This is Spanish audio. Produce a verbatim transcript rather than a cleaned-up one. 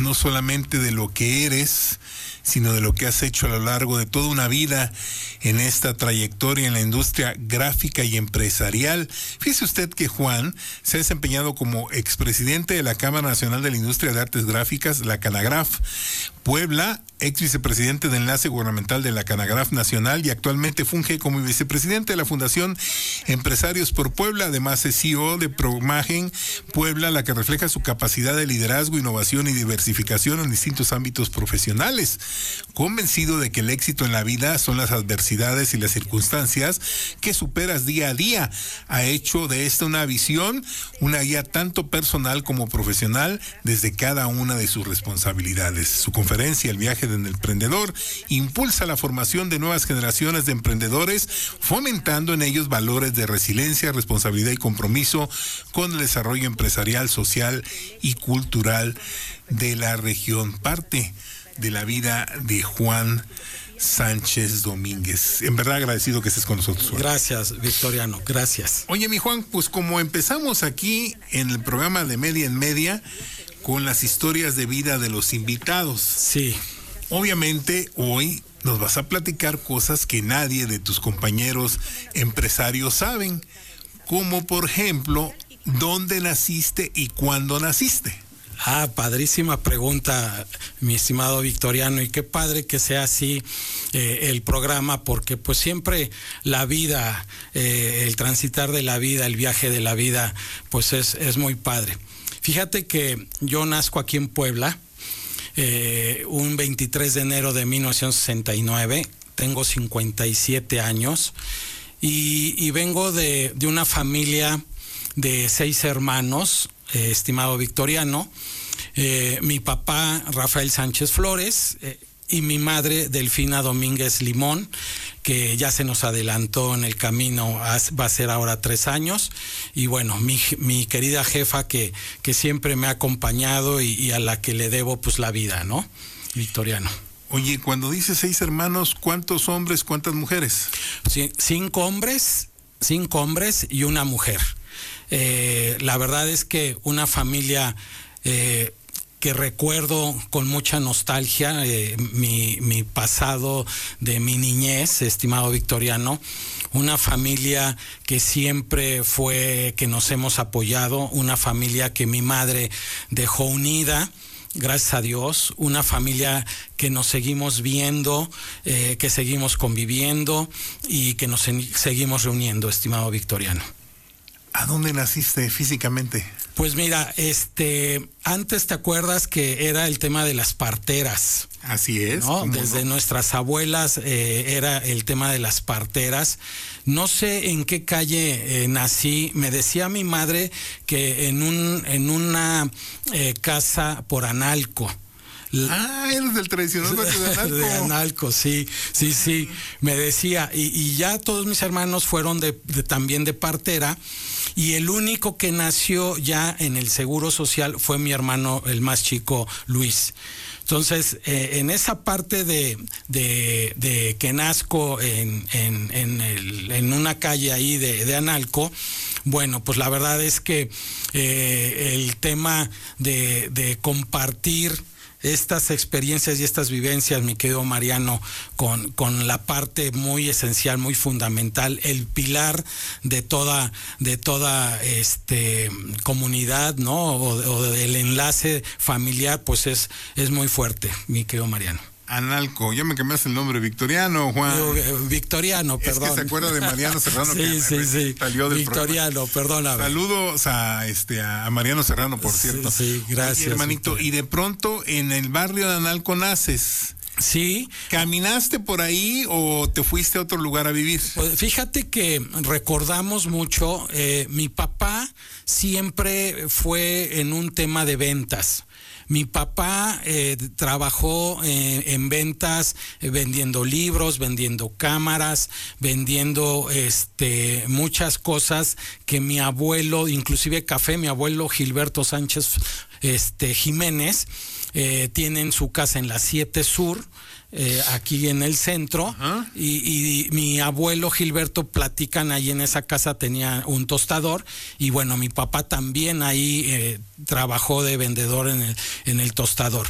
no solamente de lo que eres, sino de lo que has hecho a lo largo de toda una vida en esta trayectoria en la industria gráfica y empresarial. Fíjese usted que Juan se ha desempeñado como expresidente de la Cámara Nacional de la Industria de Artes Gráficas, la CANAGRAF, Puebla, ex vicepresidente de Enlace Gubernamental de la CANAGRAF Nacional y actualmente funge como vicepresidente de la Fundación Empresarios por Puebla. Además es C E O de Promagen Puebla, la que refleja su capacidad de liderazgo, innovación y diversificación en distintos ámbitos profesionales. Convencido de que el éxito en la vida son las adversidades y las circunstancias que superas día a día, ha hecho de esta una visión, una guía tanto personal como profesional desde cada una de sus responsabilidades. Su conferencia, El viaje del emprendedor, impulsa la formación de nuevas generaciones de emprendedores, fomentando en ellos valores de resiliencia, responsabilidad y compromiso con el desarrollo empresarial, social y cultural de la región. Parte de la vida de Juan Sánchez Domínguez. En verdad agradecido que estés con nosotros, Juan. Gracias, Victoriano, gracias. Oye, mi Juan, pues como empezamos aquí en el programa de Media en Media con las historias de vida de los invitados. Sí. Obviamente hoy nos vas a platicar cosas que nadie de tus compañeros empresarios saben, como por ejemplo, ¿dónde naciste y cuándo naciste? Ah, padrísima pregunta, mi estimado Victoriano, y qué padre que sea así eh, el programa, porque pues siempre la vida, eh, el transitar de la vida, el viaje de la vida, pues es, es muy padre. Fíjate que yo nazco aquí en Puebla, eh, un veintitrés de enero de mil novecientos sesenta y nueve, tengo cincuenta y siete años, y, y vengo de, de una familia de seis hermanos, eh, estimado Victoriano. Eh, mi papá, Rafael Sánchez Flores, eh, y mi madre, Delfina Domínguez Limón, que ya se nos adelantó en el camino, va a ser ahora tres años, y bueno, mi, mi querida jefa que, que siempre me ha acompañado y, y a la que le debo pues la vida, ¿no? Victoriano. Oye, cuando dices seis hermanos, ¿cuántos hombres, cuántas mujeres? Sí, cinco hombres, cinco hombres y una mujer. Eh, la verdad es que una familia eh, que recuerdo con mucha nostalgia, eh, mi, mi pasado de mi niñez, estimado Victoriano, una familia que siempre fue, que nos hemos apoyado, una familia que mi madre dejó unida, gracias a Dios, una familia que nos seguimos viendo, eh, que seguimos conviviendo y que nos en, seguimos reuniendo, estimado Victoriano. ¿A dónde naciste físicamente? Pues mira, este, antes te acuerdas que era el tema de las parteras. Así es. ¿No? Desde no? nuestras abuelas eh, era el tema de las parteras. No sé en qué calle eh, nací. Me decía mi madre que en un en una eh, casa por Analco. Ah, eres del tradicional barrio de Analco. De Analco, sí, sí, sí. Me decía, y, y ya todos mis hermanos fueron de, de también de partera, y el único que nació ya en el Seguro Social fue mi hermano, el más chico, Luis. Entonces, eh, en esa parte de, de, de que nazco en, en, en, el, en una calle ahí de, de Analco, bueno, pues la verdad es que eh, el tema de, de compartir estas experiencias y estas vivencias, mi querido Mariano, con, con la parte muy esencial, muy fundamental, el pilar de toda, de toda este comunidad, ¿no? O, o del enlace familiar, pues es, es muy fuerte, mi querido Mariano. Analco, ya me cambiaste el nombre, Victoriano, Juan. Yo, eh, Victoriano, perdón. Es que se acuerda de Mariano Serrano. Sí, que sí, sí. Salió del Victoriano, perdóname. Saludos a este a Mariano Serrano, por cierto. Sí, sí, gracias. Oye, hermanito, Victoria. Y de pronto en el barrio de Analco naces. Sí. ¿Caminaste por ahí o te fuiste a otro lugar a vivir? Pues fíjate que recordamos mucho, eh, mi papá siempre fue en un tema de ventas. Mi papá eh, trabajó eh, en ventas, eh, vendiendo libros, vendiendo cámaras, vendiendo este muchas cosas que mi abuelo, inclusive café, mi abuelo Gilberto Sánchez este, Jiménez, eh, tiene su casa en la siete Sur, eh, aquí en el centro, uh-huh. y, y mi abuelo Gilberto, platican ahí en esa casa, tenía un tostador, y bueno, mi papá también ahí eh, trabajó de vendedor en el, en el tostador.